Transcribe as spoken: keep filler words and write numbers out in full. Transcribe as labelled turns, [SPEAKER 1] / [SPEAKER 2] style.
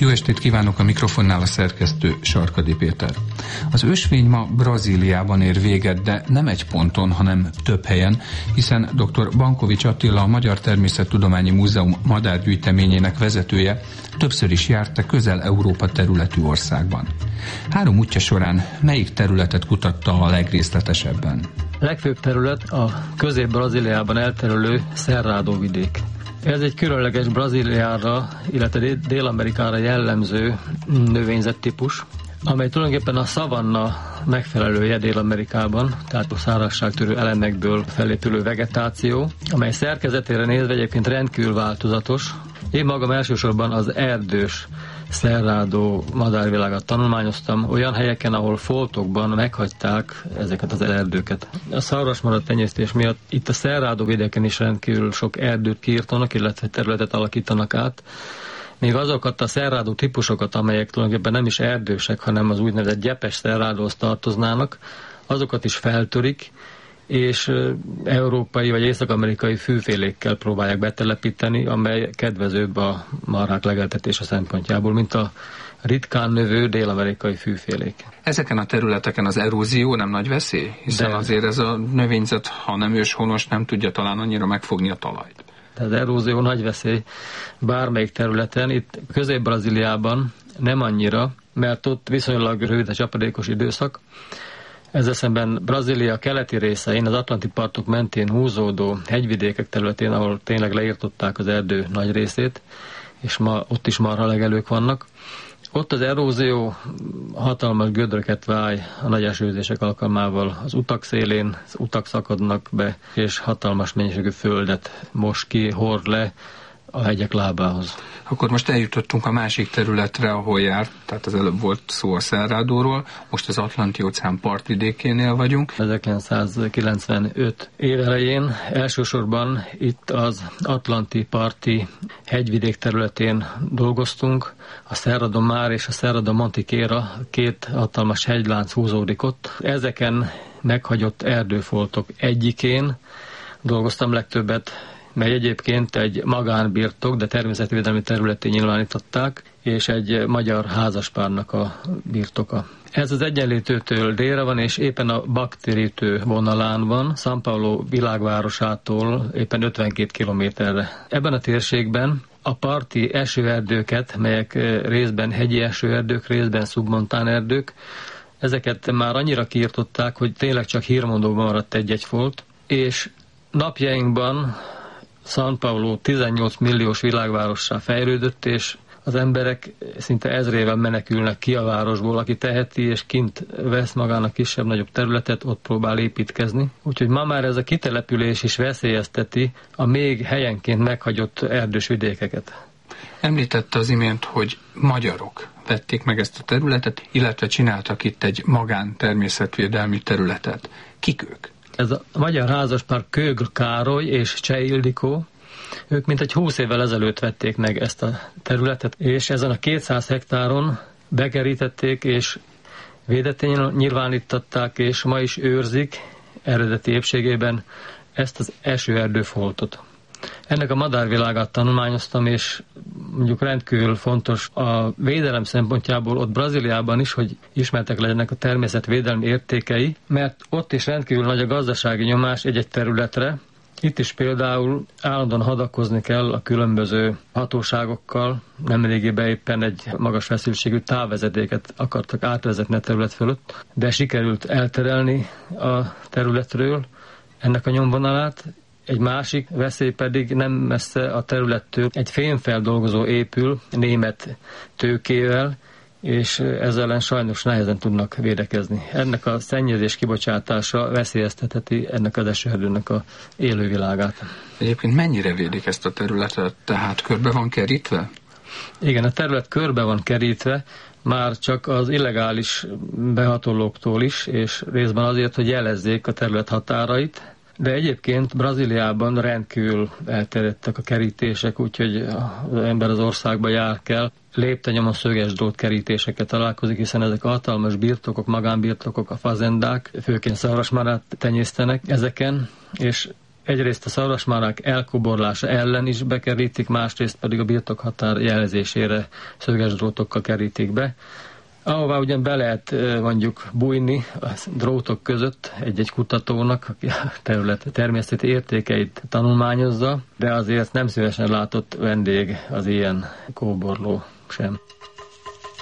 [SPEAKER 1] Jó estét kívánok, a mikrofonnál a szerkesztő Sarkadi Péter. Az ösvény ma Brazíliában ér véget, de nem egy ponton, hanem több helyen, hiszen dr. Bankovics Attila, a Magyar Természettudományi Múzeum madárgyűjteményének vezetője többször is járt közel Európa területű országban. Három útja során melyik területet kutatta a legrészletesebben?
[SPEAKER 2] A legfőbb terület a Közép-Brazíliában elterülő Cerrado vidék. Ez egy különleges Brazíliára, illetve Dél-Amerikára jellemző növényzettípus, amely tulajdonképpen a szavanna megfelelője Dél-Amerikában, tehát a szárazságtörő elemekből felépülő vegetáció, amely szerkezetére nézve egyébként rendkívül változatos. Én magam elsősorban az erdős Cerrado madárvilágát tanulmányoztam olyan helyeken, ahol foltokban meghagyták ezeket az erdőket. A szarvasmadarak tenyésztés miatt itt a Cerrado vidéken is rendkívül sok erdőt kiirtanak, illetve területet alakítanak át. Még azokat a Cerrado típusokat, amelyek tulajdonképpen nem is erdősek, hanem az úgynevezett gyepes Cerradohoz tartoznának, azokat is feltörik, és európai vagy észak-amerikai fűfélékkel próbálják betelepíteni, amely kedvezőbb a marhák legeltetése szempontjából, mint a ritkán növő dél-amerikai fűfélék.
[SPEAKER 1] Ezeken a területeken az erózió nem nagy veszély? Hiszen De. azért ez a növényzet, ha nem őshonos, nem tudja talán annyira megfogni a talajt.
[SPEAKER 2] Tehát az erózió nagy veszély bármelyik területen. Itt Közép-Brazíliában nem annyira, mert ott viszonylag rövid a csapadékos időszak. Ezzel szemben Brazília keleti részein, az Atlanti partok mentén húzódó hegyvidékek területén, ahol tényleg leirtották az erdő nagy részét, és ma ott is marhalegelők vannak. Ott az erózió hatalmas gödröket váj a nagy esőzések alkalmával az utak szélén, az utak szakadnak be, és hatalmas mennyiségű földet mos ki, hord le a hegyek lábához.
[SPEAKER 1] Akkor most eljutottunk a másik területre, ahol járt, tehát az előbb volt szó a Cerradóról, most az Atlanti-óceán partvidékénél vagyunk.
[SPEAKER 2] ezerkilencszázkilencvenöt év elején elsősorban itt az Atlanti parti hegyvidék területén dolgoztunk. A Cerrado Mar és a Cerrado Mantiqueira két hatalmas hegylánc húzódik ott. Ezeken meghagyott erdőfoltok egyikén dolgoztam legtöbbet, mely egyébként egy magánbirtok, de természetvédelmi területén nyilvánították, és egy magyar házaspárnak a birtoka. Ez az Egyenlítőtől délre van, és éppen a Baktérítő vonalán van, São Paulo világvárosától éppen ötvenkét kilométerre. Ebben a térségben a parti esőerdőket, melyek részben hegyi esőerdők, részben szubmontán erdők, ezeket már annyira kiirtották, hogy tényleg csak hírmondóban maradt egy-egy folt, és napjainkban São Paulo tizennyolc milliós világvárossá fejlődött, és az emberek szinte ezrével menekülnek ki a városból, aki teheti, és kint vesz magának kisebb-nagyobb területet, ott próbál építkezni. Úgyhogy ma már ez a kitelepülés is veszélyezteti a még helyenként meghagyott erdős vidékeket.
[SPEAKER 1] Említette az imént, hogy magyarok vették meg ezt a területet, illetve csináltak itt egy magán természetvédelmi területet. Kik ők?
[SPEAKER 2] Ez a magyar házaspár Kögl Károly és Cseh Ildikó, ők mintegy húsz évvel ezelőtt vették meg ezt a területet, és ezen a kétszáz hektáron bekerítették, és védettén nyilvánították, és ma is őrzik eredeti épségében ezt az esőerdőfoltot. Ennek a madárvilágát tanulmányoztam, és mondjuk rendkívül fontos a védelem szempontjából ott Brazíliában is, hogy ismertek legyenek a természetvédelmi értékei, mert ott is rendkívül nagy a gazdasági nyomás egy-egy területre. Itt is például állandóan hadakozni kell a különböző hatóságokkal. Nemrégiben éppen egy magas feszültségű távvezetéket akartak átvezetni a terület fölött, de sikerült elterelni a területről ennek a nyomvonalát. Egy másik veszély pedig nem messze a területtől egy fémfeldolgozó épül német tőkével, és ezzel ellen sajnos nehezen tudnak védekezni. Ennek a szennyezés kibocsátása veszélyeztetheti ennek az esőerdőnek a élővilágát.
[SPEAKER 1] Egyébként mennyire védik ezt a területet? Tehát körbe van kerítve?
[SPEAKER 2] Igen, a terület körbe van kerítve, már csak az illegális behatolóktól is, és részben azért, hogy jelezzék a terület határait, de egyébként Brazíliában rendkívül elterjedtek a kerítések, úgyhogy az ember az országba jár kell. Léptenyomon szöges drót kerítéseket találkozik, hiszen ezek a hatalmas birtokok, magánbirtokok, a fazendák, főként szarvasmarát tenyésztenek ezeken, és egyrészt a szarvasmálák elkoborlása ellen is bekerítik, másrészt pedig a birtokhatár jelzésére szöges drótokkal kerítik be, ahová ugyan be lehet mondjuk bújni a drótok között egy-egy kutatónak, aki a terület természeti értékeit tanulmányozza, de azért nem szívesen látott vendég az ilyen kóborló sem.